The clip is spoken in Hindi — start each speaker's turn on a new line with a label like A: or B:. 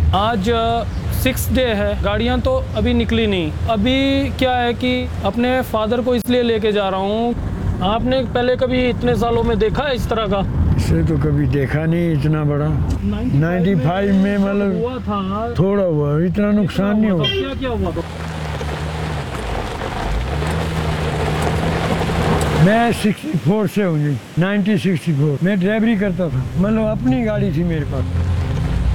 A: आज 6 डे है, गाड़ियाँ तो अभी निकली नहीं। अभी क्या है कि अपने फादर को इसलिए लेके जा रहा हूँ। आपने पहले कभी इतने सालों में देखा है इस तरह का?
B: इसे तो कभी देखा नहीं इतना बड़ा। 95 में मतलब
A: हुआ था,
B: थोड़ा हुआ, इतना नुकसान नहीं हुआ।
A: क्या क्या हुआ था?
B: मैं 64 से हूँ जी, 1964 मैं ड्राइवरी करता था, मतलब अपनी गाड़ी थी मेरे पास।